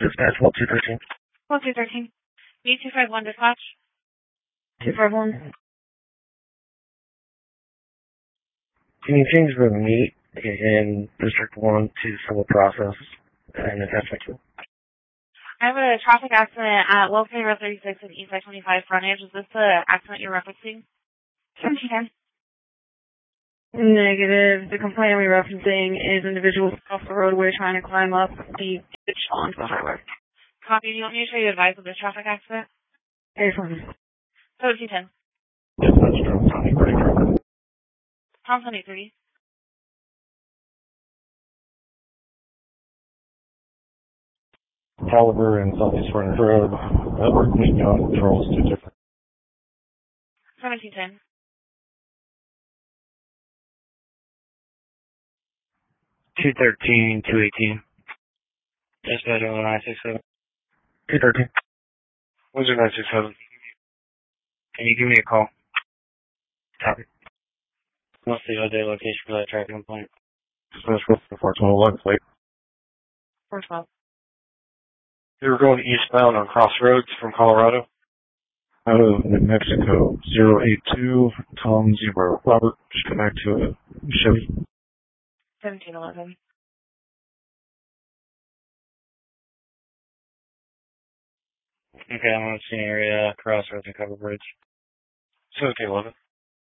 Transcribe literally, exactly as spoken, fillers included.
Dispatch, well, two thirteen. Well, two thirteen. B two five one dispatch. two five one. Can you change the meet in District one to civil process and attachment two? I have a traffic accident at Welfare Road thirty-six and East I twenty-five frontage. Is this the accident you're referencing? seventeen ten. Negative. The complaint we're referencing is individuals off the roadway trying to climb up the ditch onto the highway. Copy. Do you want me to show you advice of this traffic accident? Hey, fine. seventeen ten. Dispatch, Tom twenty-three. Tom twenty-three. Caliber and Southeast Furnace Road. Network meet on controls two different. seventeen ten. two thirteen, two eighteen. Dispatch on nine six seven. two thirteen. What's your nine six seven? Can you give me a call? Copy. What's the other location for that traffic complaint? Dispatch for four twenty-one, plate. four twelve. They were going eastbound on Crossroads from Colorado. Out of New Mexico, zero eight two, Tom Zebra, Robert, just come back to a Chevy. seventeen eleven. Okay, I'm on the scene area, Crossroads and Cover Bridge. seventeen eleven.